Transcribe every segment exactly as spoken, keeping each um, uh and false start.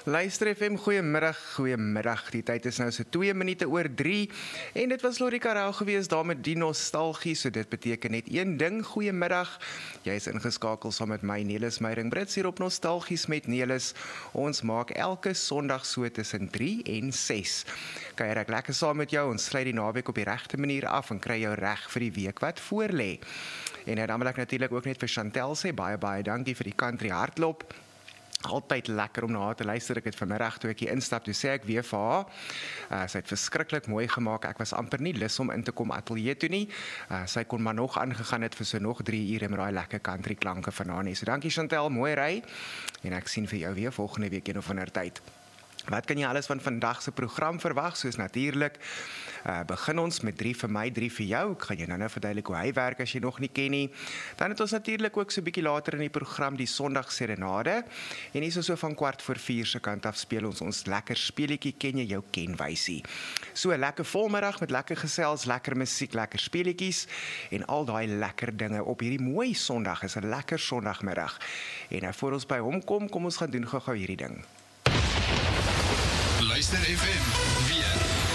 Luister F M, goeiemiddag, goeiemiddag. Die tyd is nou so twee minute oor drie en dit was Lori Karel gewees daar met die nostalgie, so dit beteken net een ding, goeiemiddag. Jy is ingeskakel saam met my Nelis Meyring Brits hier op Nostalgies met Nelis. Ons maak elke Sondag so tussen drie en ses. Kuier ek lekker saam met jou, ons sluit die naweek op die regte manier af en kry jou reg vir die week wat voorlê. En dan wil ek natuurlik ook net vir Chantel sê, baie baie dankie vir die country hardloop. Altyd lekker om na haar te luister. Ek het vanmiddag toe ek hier instap, toe sê ek weer vir haar. Uh, sy het verskriklik mooi gemaak. Ek was amper nie lus om in te kom ateljee toe nie. Uh, sy kon maar nog aangegaan het vir so nog drie ure met daai lekker country klanke van haar nie. So dankie Chantel, mooi ry. En ek sien vir jou weer volgende week een of ander tyd. Wat kan jy alles van vandag se program verwag? Soos natuurlik, uh, begin ons met drie vir my, drie vir jou. Ek gaan jou nou nou verduidelik hoe hy werk as jy nog nie ken nie. Dan het ons natuurlik ook so 'n bietjie later in die program die Sondag Serenade. En hier so van kwart voor vier se kant af speel ons ons lekker speletjie Ken jy jou kenwysie. So 'n lekker volmiddag met lekker gesels, lekker musiek, lekker speletjies en al daai lekker dinge op hierdie mooi Sondag. Is 'n lekker Sondagmiddag. En nou voor ons by hom kom, kom ons gaan doen gou-gou hierdie ding. Luister F M, weer.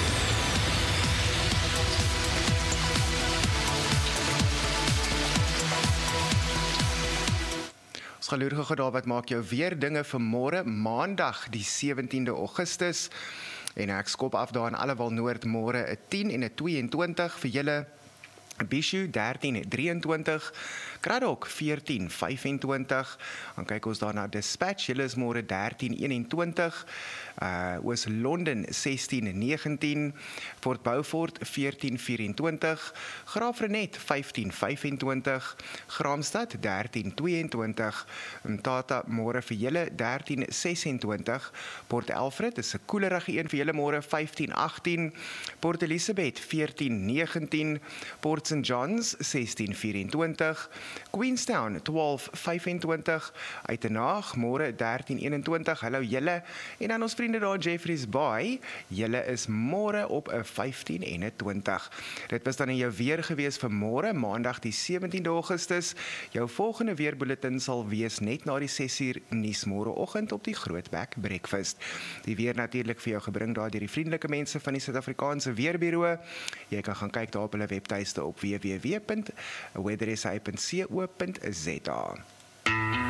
Ons gaan loer gou daar wat maak jou weer dinge vir môre, Maandag die sewentiende Augustus. En ek skop af daar in Allewal Noord môre 'n tien en 'n twee en twintig vir julle. Bishu dertien drie en twintig, Kraddock veertien vyf en twintig, dan kyk ons daar na Dispatch, julle is môre dertien een en twintig, uh, Oos-London sestien negentien, Fort Beaufort veertien vier en twintig, Graafrenet vyftien vyf en twintig, Graamsstad dertien twee en twintig, Mthatha môre vir julle dertien ses en twintig, Port Alfred is 'n koelerige een vir julle môre vyftien agttien, Port Elizabeth veertien negentien, Port Saint John's sestien vyf en twintig, Queenstown twaalf vyf en twintig, Uitenaag môre dertien een en twintig, hallo julle, en dan ons vriende daar Jeffreys Bay, julle is môre op 'n vyftien en 'n twintig. Dit was dan in jou weer gewees vir môre, Maandag die sewentiende Augustus. Jou volgende weerbulletin sal wees net na die ses uur nuus môreoggend op die Grootbek Breakfast. Die weer natuurlik vir jou gebring daar deur die vriendelike mense van die Suid-Afrikaanse Weerbureau. Jy kan gaan kyk daar op hulle webtuiste op w w w punt weather s a punt co punt z a.